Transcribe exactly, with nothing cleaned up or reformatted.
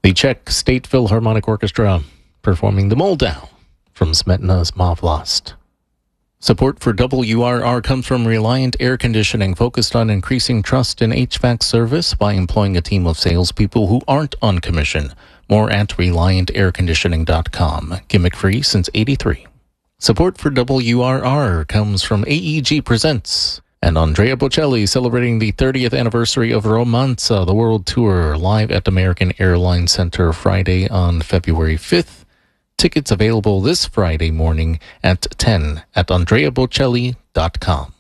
The Czech State Philharmonic Orchestra performing the Moldau from Smetana's Mavlast. Support for W R R comes from Reliant Air Conditioning, focused on increasing trust in H V A C service by employing a team of salespeople who aren't on commission. More at reliant air conditioning dot com. Gimmick-free since eighty-three. Support for W R R comes from A E G Presents and Andrea Bocelli, celebrating the thirtieth anniversary of Romanza, the world tour, live at American Airlines Center Friday on February fifth. Tickets available this Friday morning at ten at andrea bocelli dot com.